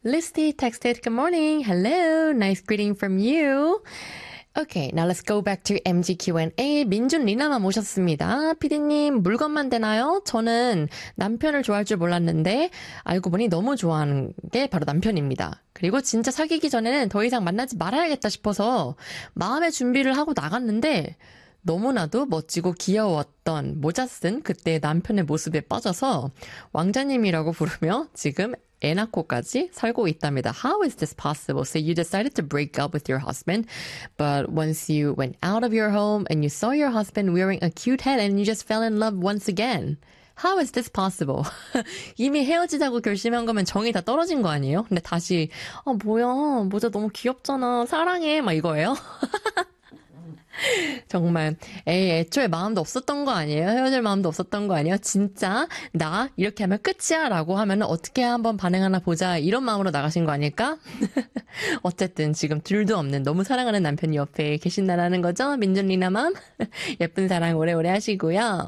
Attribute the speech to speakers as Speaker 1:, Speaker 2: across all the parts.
Speaker 1: Listy texted, good morning. Hello. Nice greeting from you. Okay, now let's go back to MG Q&A. 민준 리나만 모셨습니다. 피디님, 물건만 되나요? 저는 남편을 좋아할 줄 몰랐는데 알고 보니 너무 좋아하는 게 바로 남편입니다. 그리고 진짜 사귀기 전에는 더 이상 만나지 말아야겠다 싶어서 마음의 준비를 하고 나갔는데 너무나도 멋지고 귀여웠던 모자 쓴 그때의 남편의 모습에 빠져서 왕자님이라고 부르며 지금 애 낳고까지 살고 있답니다. How is this possible? So you decided to break up with your husband, but once you went out of your home and you saw your husband wearing a cute hat and you just fell in love once again. How is this possible? 이미 헤어지자고 결심한 거면 정이 다 떨어진 거 아니에요? 근데 다시 뭐야 모자 너무 귀엽잖아 사랑해 막 이거예요? 정말 애초에 마음도 없었던 거 아니에요? 헤어질 마음도 없었던 거 아니에요? 진짜 나 이렇게 하면 끝이야 라고 하면 어떻게 한번 반응하나 보자 이런 마음으로 나가신 거 아닐까? 어쨌든 지금 둘도 없는 너무 사랑하는 남편이 옆에 계신다라는 거죠? 민준 리나맘 예쁜 사랑 오래오래 하시고요.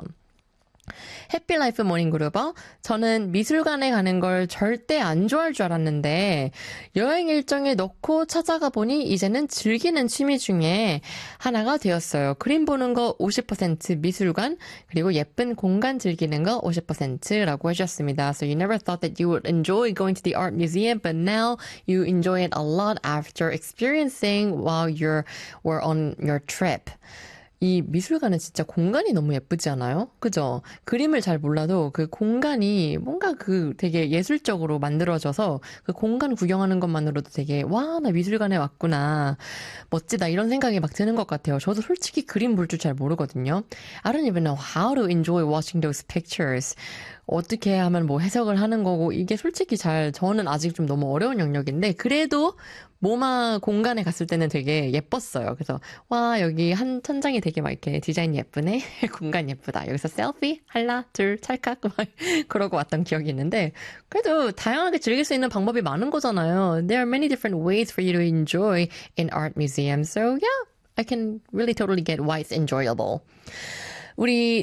Speaker 1: 해피라이프 모닝그루버 저는 미술관에 가는 걸 절대 안 좋아할 줄 알았는데 여행 일정에 넣고 찾아가 보니 이제는 즐기는 취미 중에 하나가 되었어요. 그림 보는 거 50% 미술관 그리고 예쁜 공간 즐기는 거 50%라고 해주셨습니다. So you never thought that you would enjoy going to the art museum but now you enjoy it a lot after experiencing while you were on your trip. 이 미술관은 진짜 공간이 너무 예쁘지 않아요? 그죠? 그림을 잘 몰라도 그 공간이 뭔가 그 되게 예술적으로 만들어져서 그 공간 구경하는 것만으로도 되게 와, 나 미술관에 왔구나. 멋지다. 이런 생각이 막 드는 것 같아요. 저도 솔직히 그림 볼 줄 잘 모르거든요. I don't even know how to enjoy watching those pictures. 어떻게 하면 뭐 해석을 하는 거고 이게 솔직히 저는 아직 좀 너무 어려운 영역인데 그래도 모마 공간에 갔을 때는 되게 예뻤어요. 그래서 와 여기 한 천장이 되게 막 이렇게 디자인이 예쁘네. 공간 예쁘다. 여기서 셀피 하나 둘 찰칵 막 그러고 왔던 기억이 있는데 그래도 다양하게 즐길 수 있는 방법이 많은 거잖아요. There are many different ways for you to enjoy an art museum. So yeah, I can really totally get why it's enjoyable. 우리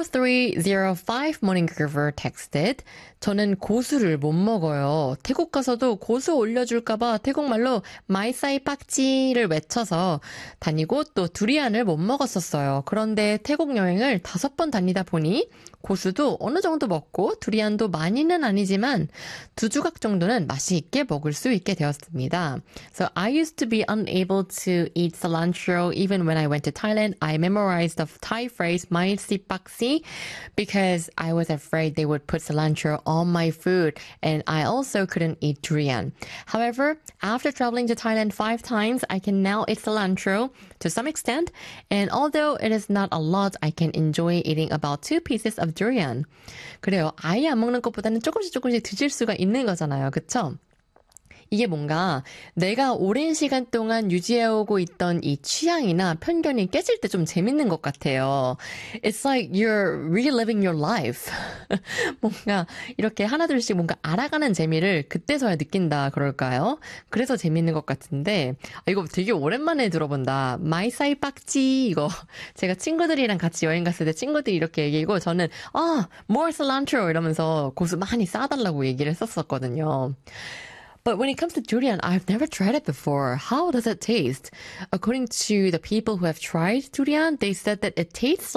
Speaker 1: 0305 Morning Groover texted 저는 고수를 못 먹어요. 태국 가서도 고수 올려줄까봐 태국말로 마이사이 팍치를 외쳐서 다니고 또 두리안을 못 먹었었어요. 그런데 태국 여행을 5번 다니다 보니 고수도 어느 정도 먹고 두리안도 많이는 아니지만 2조각 정도는 맛이 있게 먹을 수 있게 되었습니다. So I used to be unable to eat cilantro even when I went to Thailand. I memorized the Thai phrase mai sipaksi because I was afraid they would put cilantro on my food and I also couldn't eat durian. However, after traveling to Thailand 5 times, I can now eat cilantro to some extent and although it is not a lot, I can enjoy eating about 2 pieces of durian. 그래요. 아예 안 먹는 것보다는 조금씩 드실 수가 있는 거잖아요. 그쵸? 이게 뭔가 내가 오랜 시간 동안 유지해오고 있던 이 취향이나 편견이 깨질 때 좀 재밌는 것 같아요. It's like you're reliving your life. 뭔가 이렇게 하나둘씩 뭔가 알아가는 재미를 그때서야 느낀다 그럴까요? 그래서 재밌는 것 같은데 이거 되게 오랜만에 들어본다. 마이사이 빡지 이거 제가 친구들이랑 같이 여행 갔을 때 친구들이 이렇게 얘기하고 저는 more cilantro 이러면서 고수 많이 싸달라고 얘기를 했었거든요. But when it comes to durian, I've never tried it before. How does it taste? According to the people who have tried durian, they said that it tastes